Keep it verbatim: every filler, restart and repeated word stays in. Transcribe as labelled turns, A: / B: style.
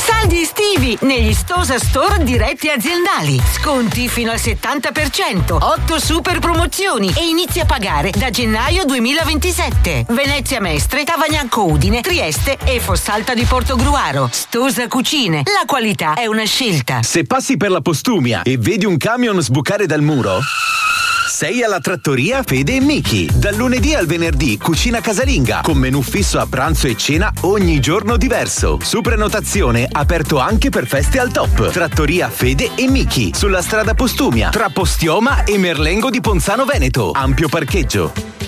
A: Saldi estivi negli Stosa Store diretti aziendali. Sconti fino al settanta per cento, otto super promozioni e inizi a pagare da gennaio duemilaventisette. Venezia Mestre, Tavagnacco Udine, Trieste e Fossalta di Portogruaro. Stosa Cucine, la qualità è una scelta.
B: Se passi per la Postumia e vedi un camion sbucare dal muro, sei alla trattoria Fede e Miki. Dal lunedì al venerdì cucina casalinga con menù fisso a pranzo e cena ogni giorno diverso. Su prenotazione aperto anche per feste al top. Trattoria Fede e Miki sulla strada Postumia tra Postioma e Merlengo di Ponzano Veneto. Ampio parcheggio.